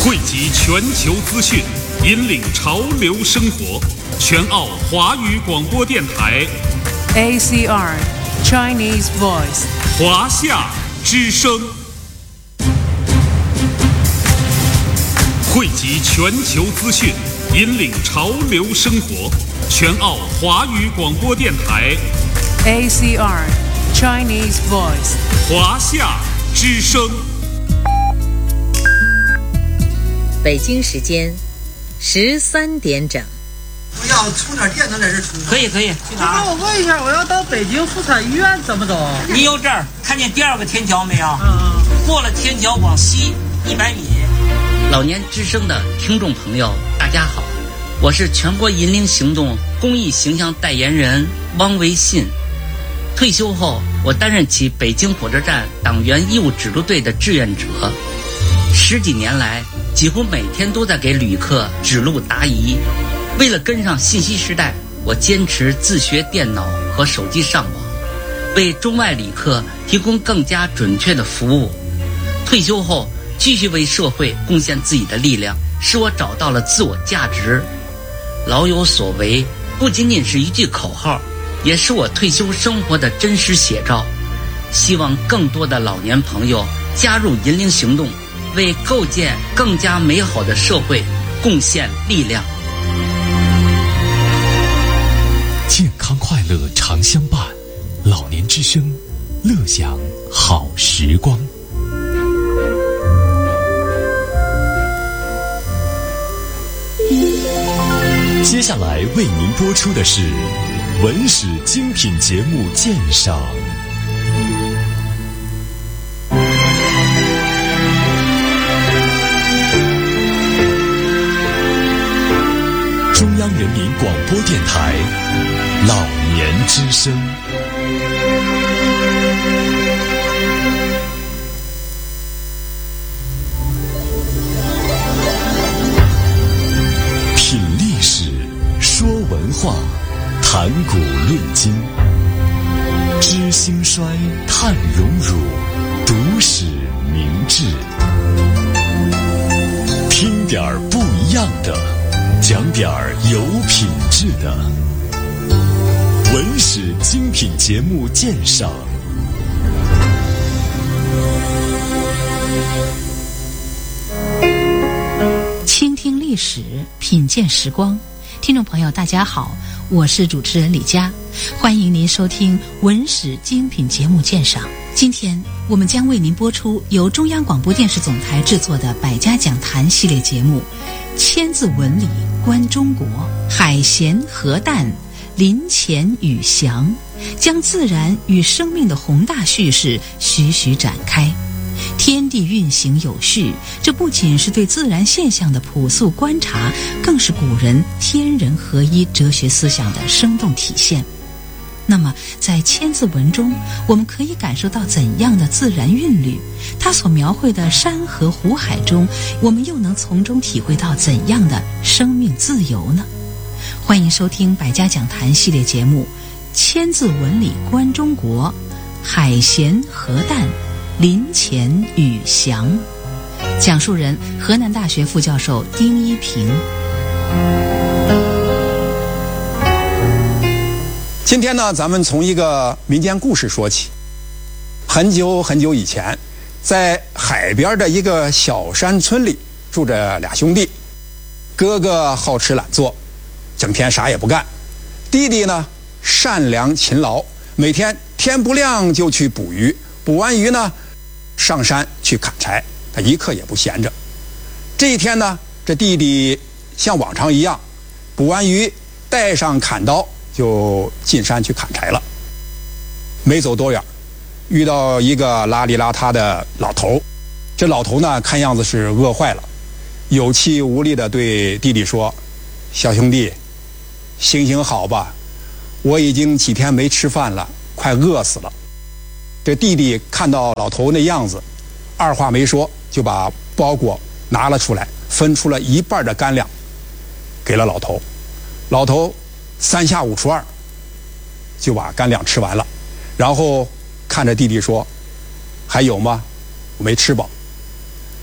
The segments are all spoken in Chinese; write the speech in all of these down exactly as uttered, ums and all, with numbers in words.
汇集全球资讯，引领潮流生活。全澳华语广播电台 A C R Chinese Voice 华夏之声，汇集全球资讯，引领潮流生活。全澳华语广播电台 A C R Chinese Voice 华夏之声。 北京时间十三点整。 我要充点电能在这充吗？ 可以可以，去哪儿？ 我问一下，我要到北京妇产医院怎么走？ 你由这儿看见第二个天桥没有？ 嗯， 过了天桥往西一百米。老年之声的听众朋友，大家好，我是全国银龄行动公益形象代言人汪维信。退休后，我担任起北京火车站党员义务指路队的志愿者，十几年来，几乎每天都在给旅客指路答疑。为了跟上信息时代，我坚持自学电脑和手机上网，为中外旅客提供更加准确的服务。退休后，继续为社会贡献自己的力量，使我找到了自我价值。老有所为不仅仅是一句口号，也是我退休生活的真实写照。希望更多的老年朋友加入银龄行动，为构建更加美好的社会贡献力量。 健康快乐常相伴，老年之声，乐享好时光。接下来为您播出的是文史精品节目鉴赏。中央人民广播电台老年之声。品历史，说文化，谈古论今，知兴衰，探荣辱，读史明智。听点儿不一样的，讲点儿有品质的文史精品节目鉴赏。 倾听历史，品鉴时光。听众朋友大家好，我是主持人李佳，欢迎您收听文史精品节目鉴赏。今天我们将为您播出由中央广播电视总台制作的百家讲坛系列节目《千字文理观中国》，海咸河淡，林潜羽翔，将自然与生命的宏大叙事徐徐展开。天地运行有序，这不仅是对自然现象的朴素观察，更是古人天人合一哲学思想的生动体现。那么在千字文中，我们可以感受到怎样的自然韵律？它所描绘的山河湖海中，我们又能从中体会到怎样的生命自由呢？欢迎收听百家讲坛系列节目《千字文理观中国》，海咸河淡，林潜羽翔。讲述人：河南大学副教授丁一平。 今天呢，咱们从一个民间故事说起。很久很久以前，在海边的一个小山村里，住着俩兄弟。哥哥好吃懒做，整天啥也不干；弟弟呢，善良勤劳，每天天不亮就去捕鱼，捕完鱼呢，上山去砍柴，他一刻也不闲着。这一天呢，这弟弟像往常一样，捕完鱼，带上砍刀，就进山去砍柴了。没走多远，遇到一个邋里邋遢的老头。这老头呢，看样子是饿坏了，有气无力地对弟弟说：“小兄弟，行行好吧，我已经几天没吃饭了，快饿死了。”这弟弟看到老头那样子，二话没说，就把包裹拿了出来，分出了一半的干粮给了老头。老头三下五除二就把干粮吃完了，然后看着弟弟说：“还有吗？我没吃饱。”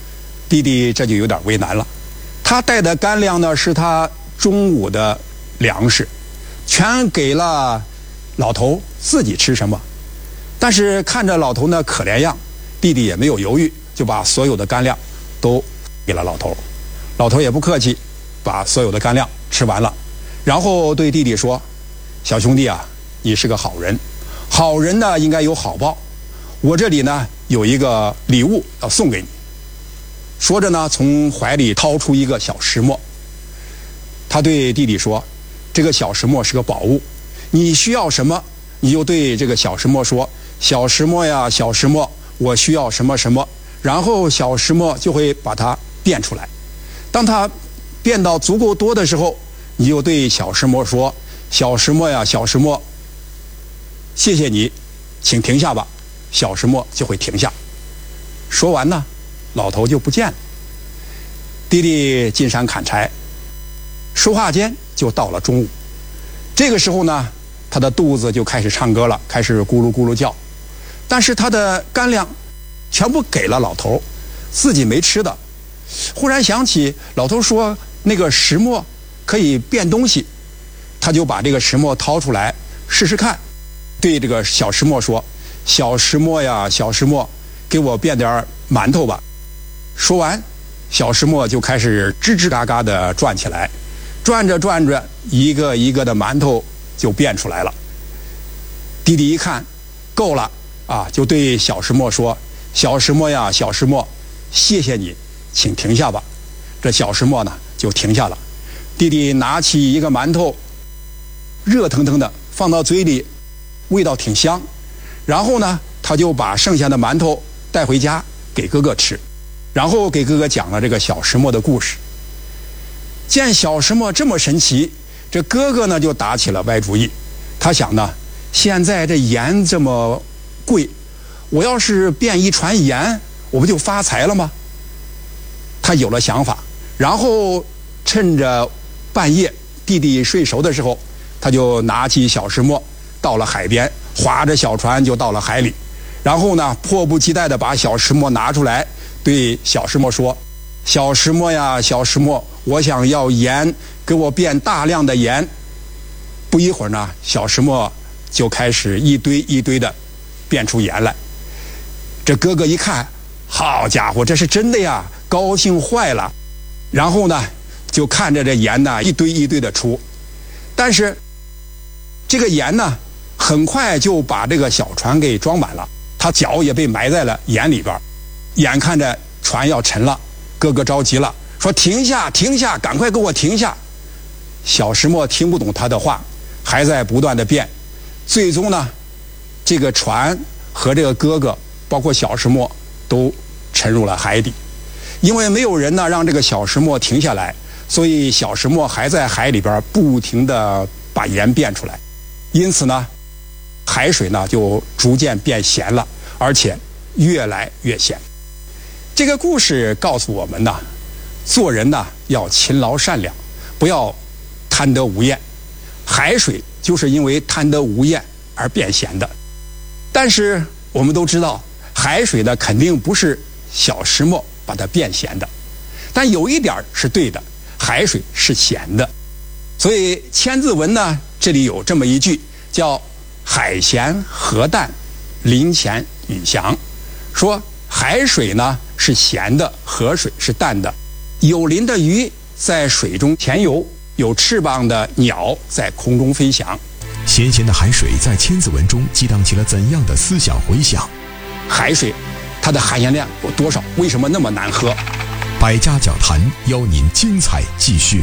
弟弟这就有点为难了。他带的干粮呢，是他中午的粮食，全给了老头自己吃什么。但是看着老头呢可怜样，弟弟也没有犹豫，就把所有的干粮都给了老头。老头也不客气，把所有的干粮吃完了，然后对弟弟说：“小兄弟啊，你是个好人，好人呢应该有好报。我这里呢有一个礼物要送给你。”说着呢，从怀里掏出一个小石磨。他对弟弟说：“这个小石磨是个宝物，你需要什么，你就对这个小石磨说：小石磨呀，小石磨，我需要什么什么。然后小石磨就会把它变出来。当它变到足够多的时候，你就对小石磨说：小石磨呀，小石磨，谢谢你，请停下吧。小石磨就会停下。”说完呢，老头就不见了。弟弟进山砍柴，说话间就到了中午。这个时候呢，他的肚子就开始唱歌了，开始咕噜咕噜叫。但是他的干粮全部给了老头，自己没吃的。忽然想起老头说那个石磨可以变东西，他就把这个石磨掏出来试试看，对这个小石磨说：小石磨呀，小石磨，给我变点馒头吧。说完，小石磨就开始吱吱嘎嘎地转起来，转着转着，一个一个的馒头就变出来了。弟弟一看够了啊，就对小石磨说：小石磨呀，小石磨，谢谢你，请停下吧。这小石磨呢就停下了。弟弟拿起一个馒头，热腾腾的放到嘴里，味道挺香。然后呢，他就把剩下的馒头带回家给哥哥吃，然后给哥哥讲了这个小石磨的故事。见小石磨这么神奇，这哥哥呢就打起了歪主意。他想呢，现在这盐这么贵，我要是变一船盐，我不就发财了吗？他有了想法，然后趁着半夜弟弟睡熟的时候，他就拿起小石磨到了海边，划着小船就到了海里。然后呢，迫不及待地把小石磨拿出来，对小石磨说：小石磨呀，小石磨，我想要盐，给我变大量的盐。不一会儿呢，小石磨就开始一堆一堆的变出盐来。这哥哥一看，好家伙，这是真的呀，高兴坏了。然后呢，就看着这盐呢一堆一堆的出。但是这个盐呢，很快就把这个小船给装满了，他脚也被埋在了盐里边。眼看着船要沉了，哥哥着急了，说：停下，停下，赶快给我停下。小石磨听不懂他的话，还在不断的变。最终呢，这个船和这个哥哥包括小石磨都沉入了海底。因为没有人呢让这个小石磨停下来，所以小石磨还在海里边不停的把盐变出来。因此呢，海水呢就逐渐变咸了，而且越来越咸。这个故事告诉我们呢，做人呢要勤劳善良，不要贪得无厌。海水就是因为贪得无厌而变咸的。但是我们都知道，海水呢肯定不是小石磨把它变咸的。但有一点是对的，海水是咸的。所以《千字文》呢，这里有这么一句，叫海咸河淡，林潜雨翔，说海水呢是咸的，河水是淡的。有鳞的鱼在水中潜游，有翅膀的鸟在空中飞翔。 咸咸的海水在千字文中激荡起了怎样的思想回响？ 海水它的含盐量有多少？为什么那么难喝？ 百家讲坛邀您精彩继续。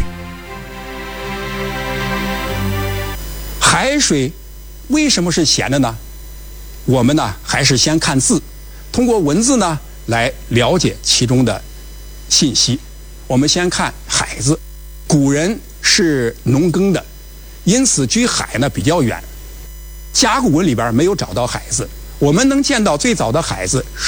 海水为什么是咸的呢？我们呢还是先看字，通过文字呢来了解其中的信息。我们先看海字，古人是农耕的，因此距海呢比较远。甲骨文里边没有找到海字，我们能见到最早的海字